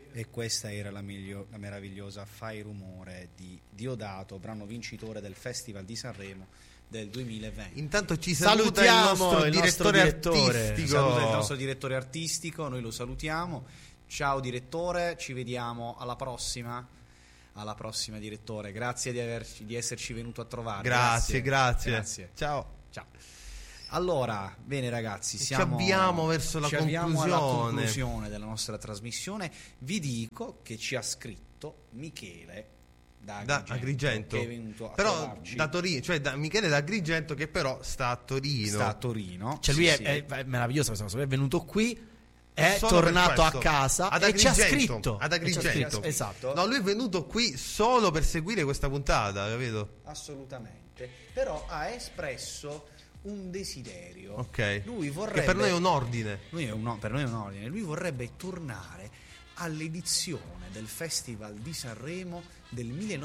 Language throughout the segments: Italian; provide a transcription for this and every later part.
E questa era la meravigliosa Fai Rumore di Diodato, brano vincitore del Festival di Sanremo del 2020. Intanto ci salutiamo il nostro direttore artistico. Saluta il nostro direttore artistico, noi lo salutiamo. Ciao direttore, ci vediamo alla prossima direttore, grazie di esserci venuto a trovare. Grazie. Ciao. Allora, bene ragazzi, ci avviamo verso la conclusione della nostra trasmissione. Vi dico che ci ha scritto Michele da Agrigento, che è venuto a trovarci. Da Torino, cioè Michele da Agrigento, che però sta a Torino. Cioè lui è meraviglioso, è venuto qui, è tornato a casa e ci ha scritto ad Agrigento. Esatto. No, lui è venuto qui solo per seguire questa puntata, capito? Assolutamente. Però ha espresso un desiderio. Ok. Lui vorrebbe, che per noi è un ordine. Per noi è un ordine. Lui vorrebbe tornare all'edizione del Festival di Sanremo del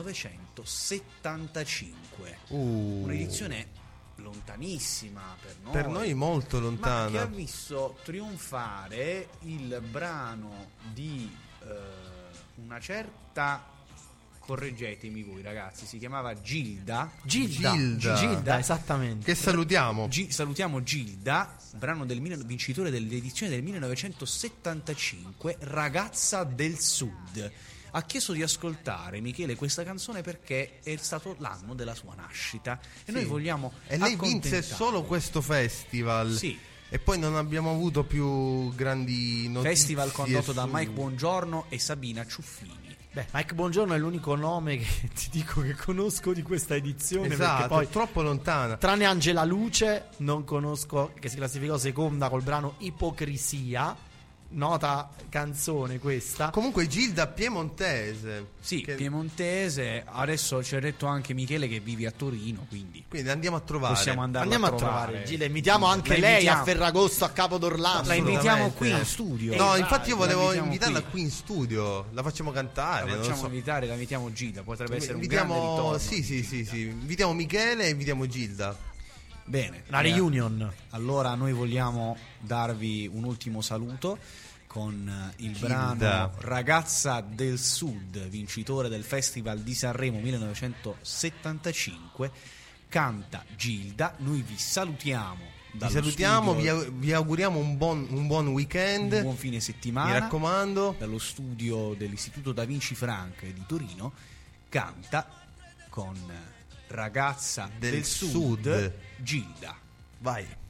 1975. Un'edizione lontanissima per noi. Per noi molto lontana. Ma che ha visto trionfare il brano di una certa, correggetemi voi ragazzi, si chiamava Gilda, esattamente, che salutiamo. Salutiamo Gilda, brano vincitore dell'edizione del 1975, Ragazza del Sud. Ha chiesto di ascoltare, Michele, questa canzone perché è stato l'anno della sua nascita e noi vogliamo lei vinse solo questo festival. Sì. E poi non abbiamo avuto più grandi notizie. Festival condotto da Mike Bongiorno e Sabina Ciuffini. Mike Bongiorno è l'unico nome che ti dico che conosco di questa edizione. Esatto, perché poi è troppo lontana. Tranne Angela Luce, non conosco, che si classificò seconda col brano Ipocrisia. Nota canzone questa. Comunque Gilda piemontese. Sì, piemontese. Adesso ci ha detto anche Michele che vivi a Torino, quindi andiamo a trovare. Possiamo andiamo a trovare Gilda. Invitiamo anche lei a Ferragosto, a Capo d'Orlando. La invitiamo qui in studio. No, infatti io volevo invitarla qui in studio. La facciamo cantare. La facciamo invitare, la invitiamo Gilda. Potrebbe essere un grande ritorno. Sì. Invitiamo Michele e invitiamo Gilda. Bene, la reunion. Allora noi vogliamo darvi un ultimo saluto con il brano Ragazza del Sud, vincitore del Festival di Sanremo 1975. Canta Gilda. Noi vi salutiamo. Vi auguriamo un buon weekend, un buon fine settimana. Mi raccomando, dallo studio dell'Istituto Da Vinci Frank di Torino. Canta con Ragazza del Sud, Gilda. Vai.